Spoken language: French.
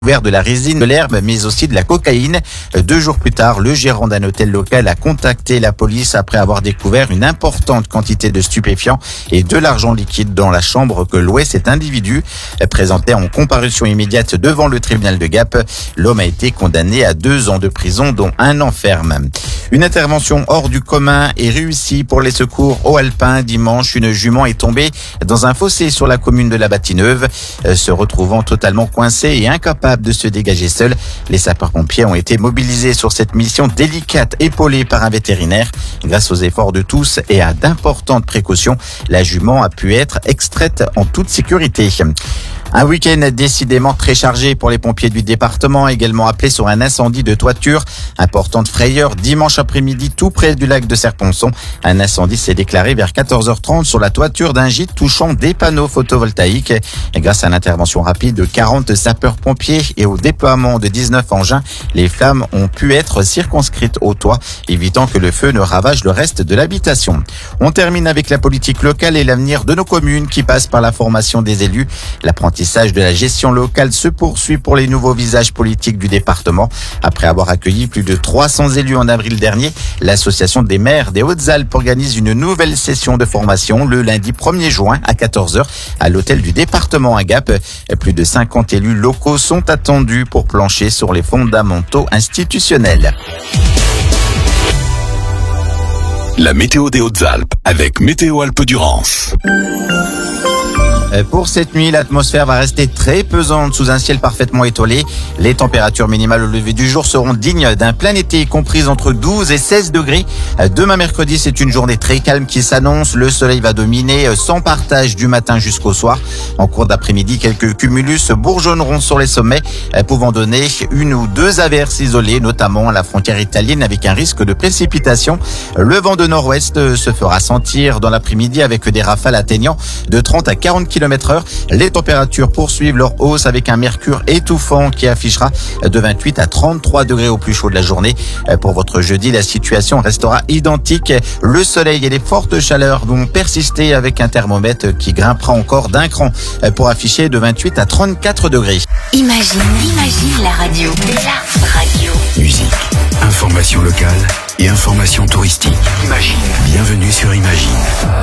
De la résine, de l'herbe, mais aussi de la cocaïne. 2 jours plus tard, le gérant d'un hôtel local a contacté la police après avoir découvert une importante quantité de stupéfiants et de l'argent liquide dans la chambre que louait cet individu. Présenté en comparution immédiate devant le tribunal de Gap, l'homme a été condamné à 2 ans de prison, dont 1 an ferme. Une intervention hors du commun est réussie pour les secours aux Alpins. Dimanche, une jument est tombée dans un fossé sur la commune de la Bâtie-Neuve, se retrouvant totalement coincée et incapable de se dégager seul. Les sapeurs-pompiers ont été mobilisés sur cette mission délicate, épaulée par un vétérinaire. Grâce aux efforts de tous et à d'importantes précautions, la jument a pu être extraite en toute sécurité. Un week-end décidément très chargé pour les pompiers du département, également appelé sur un incendie de toiture. Importante frayeur dimanche après-midi tout près du lac de Serponçon. Un incendie s'est déclaré vers 14h30 sur la toiture d'un gîte touchant des panneaux photovoltaïques. Et grâce à l'intervention rapide de 40 sapeurs-pompiers et au déploiement de 19 engins, les flammes ont pu être circonscrites au toit, évitant que le feu ne ravage le reste de l'habitation. On termine avec la politique locale et l'avenir de nos communes qui passe par la formation des élus. L'apprentissage de la gestion locale se poursuit pour les nouveaux visages politiques du département. Après avoir accueilli plus de 300 élus en avril dernier, l'association des maires des Hautes-Alpes organise une nouvelle session de formation le lundi 1er juin à 14h à l'hôtel du département à Gap. Plus de 50 élus locaux sont attendus pour plancher sur les fondamentaux institutionnels. La météo des Hautes-Alpes avec Météo Alpes-Durance. Pour cette nuit, l'atmosphère va rester très pesante sous un ciel parfaitement étoilé. Les températures minimales au lever du jour seront dignes d'un plein été, comprises entre 12 et 16 degrés. Demain mercredi, c'est une journée très calme qui s'annonce. Le soleil va dominer sans partage du matin jusqu'au soir. En cours d'après-midi, quelques cumulus bourgeonneront sur les sommets, pouvant donner 1 ou 2 averses isolées, notamment à la frontière italienne avec un risque de précipitation. Le vent de nord-ouest se fera sentir dans l'après-midi avec des rafales atteignant de 30 à 40 km/h. Les températures poursuivent leur hausse avec un mercure étouffant qui affichera de 28 à 33 degrés au plus chaud de la journée. Pour votre jeudi, la situation restera identique. Le soleil et les fortes chaleurs vont persister avec un thermomètre qui grimpera encore d'1 cran pour afficher de 28 à 34 degrés. Imagine la radio. La radio. Musique, information locale et information touristique. Imagine. Bienvenue sur Imagine.